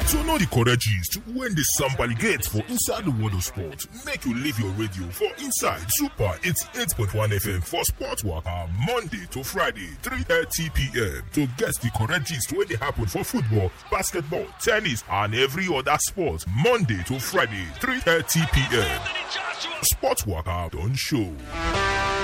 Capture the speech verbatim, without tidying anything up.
To know the correct gist when the Sambali gets for inside the world of sport, make you leave your radio for inside Super eighty-eight point one F M for Sport Waka Monday to Friday, three thirty p.m. to get the correct gist when they happen for football, basketball, tennis, and every other sport. Monday to Friday, three thirty p.m. Sport Waka don't show.